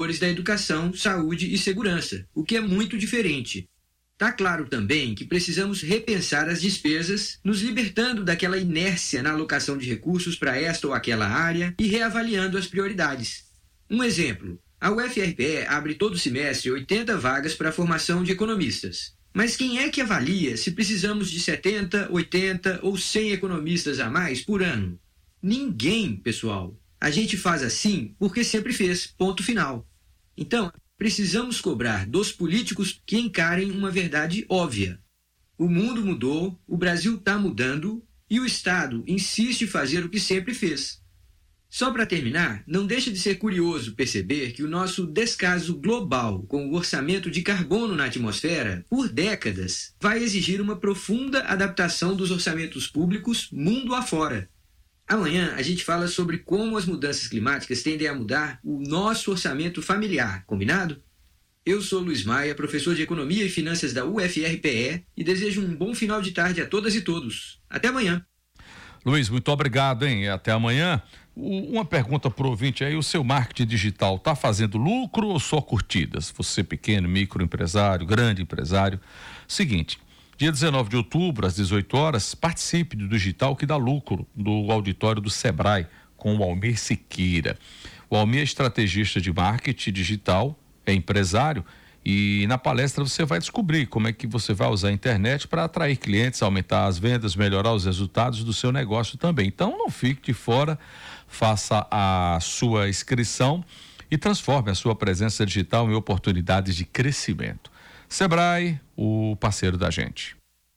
setores da educação, saúde e segurança, o que é muito diferente. Está claro também que precisamos repensar as despesas, nos libertando daquela inércia na alocação de recursos para esta ou aquela área e reavaliando as prioridades. Um exemplo, a UFRPE abre todo semestre 80 vagas para a formação de economistas. Mas quem é que avalia se precisamos de 70, 80 ou 100 economistas a mais por ano? Ninguém, pessoal. A gente faz assim porque sempre fez, ponto final. Então, precisamos cobrar dos políticos que encarem uma verdade óbvia. O mundo mudou, o Brasil está mudando e o Estado insiste em fazer o que sempre fez. Só para terminar, não deixa de ser curioso perceber que o nosso descaso global com o orçamento de carbono na atmosfera, por décadas, vai exigir uma profunda adaptação dos orçamentos públicos mundo afora. Amanhã a gente fala sobre como as mudanças climáticas tendem a mudar o nosso orçamento familiar, combinado? Eu sou Luiz Maia, professor de Economia e Finanças da UFRPE e desejo um bom final de tarde a todas e todos. Até amanhã. Luiz, muito obrigado, hein? Até amanhã. Uma pergunta para o ouvinte aí, o seu marketing digital está fazendo lucro ou só curtidas? Você pequeno, microempresário, grande empresário. Seguinte, dia 19 de outubro, às 18 horas, participe do Digital que dá lucro, do auditório do Sebrae, com o Almir Siqueira. O Almir é estrategista de marketing digital, é empresário, e na palestra você vai descobrir como é que você vai usar a internet para atrair clientes, aumentar as vendas, melhorar os resultados do seu negócio também. Então não fique de fora, faça a sua inscrição e transforme a sua presença digital em oportunidades de crescimento. Sebrae, o parceiro da gente.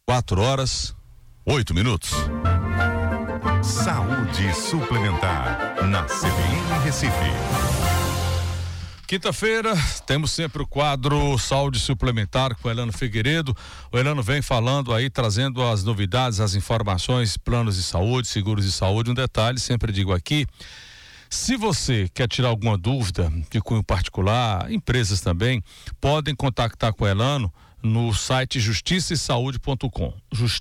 4h08. Saúde suplementar na CBN Recife. Quinta-feira, temos sempre o quadro Saúde Suplementar com o Elano Figueiredo. O Elano vem falando aí, trazendo as novidades, as informações, planos de saúde, seguros de saúde. Um detalhe, sempre digo aqui, se você quer tirar alguma dúvida de cunho particular, empresas também, podem contactar com o Elano no site justiçaesaude.com.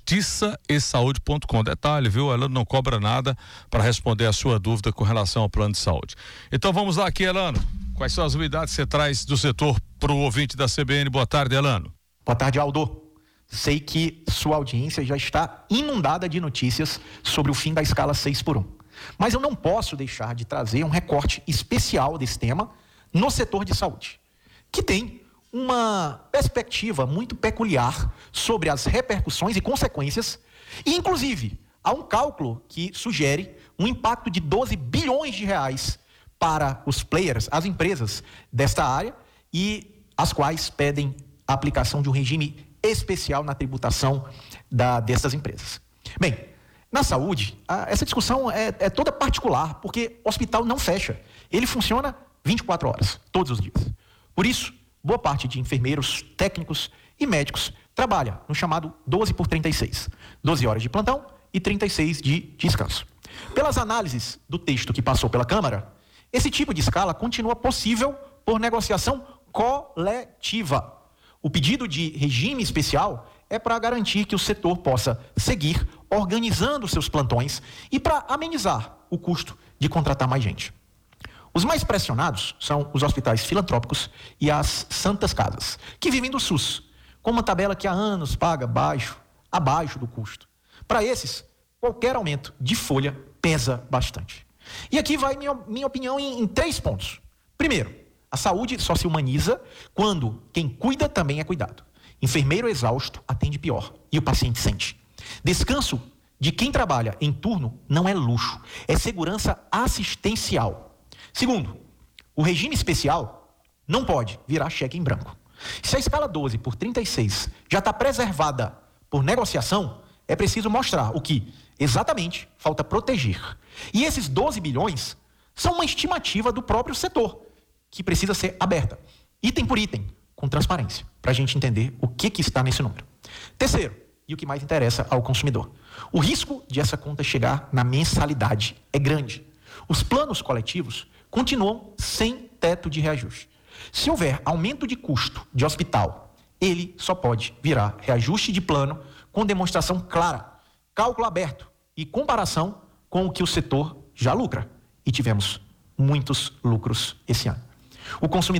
Justiçaesaude.com. Detalhe, viu? O Elano não cobra nada para responder a sua dúvida com relação ao plano de saúde. Então vamos lá aqui, Elano. Quais são as novidades que você traz do setor para o ouvinte da CBN? Boa tarde, Elano. Boa tarde, Aldo. Sei que sua audiência já está inundada de notícias sobre o fim da escala 6x1. Mas eu não posso deixar de trazer um recorte especial desse tema no setor de saúde, que tem uma perspectiva muito peculiar sobre as repercussões e consequências, e inclusive há um cálculo que sugere um impacto de 12 bilhões de reais para os players, as empresas desta área, e as quais pedem a aplicação de um regime especial na tributação dessas empresas. Bem, na saúde, essa discussão é toda particular, porque o hospital não fecha. Ele funciona 24 horas, todos os dias. Por isso, boa parte de enfermeiros, técnicos e médicos trabalha no chamado 12x36. 12 horas de plantão e 36 de descanso. Pelas análises do texto que passou pela Câmara, esse tipo de escala continua possível por negociação coletiva. O pedido de regime especial é para garantir que o setor possa seguir organizando seus plantões e para amenizar o custo de contratar mais gente. Os mais pressionados são os hospitais filantrópicos e as santas casas, que vivem do SUS, com uma tabela que há anos paga abaixo do custo. Para esses, qualquer aumento de folha pesa bastante. E aqui vai minha opinião em 3 pontos. Primeiro, a saúde só se humaniza quando quem cuida também é cuidado. Enfermeiro exausto atende pior e o paciente sente. Descanso de quem trabalha em turno não é luxo, é segurança assistencial. Segundo, o regime especial não pode virar cheque em branco. Se a escala 12x36 já está preservada por negociação, é preciso mostrar o que exatamente falta proteger. E esses 12 bilhões são uma estimativa do próprio setor, que precisa ser aberta, item por item, com transparência, para a gente entender o que está nesse número. Terceiro, e o que mais interessa ao consumidor, o risco de essa conta chegar na mensalidade é grande. Os planos coletivos continuam sem teto de reajuste. Se houver aumento de custo de hospital, ele só pode virar reajuste de plano com demonstração clara, cálculo aberto e comparação com o que o setor já lucra. E tivemos muitos lucros esse ano. O consumidor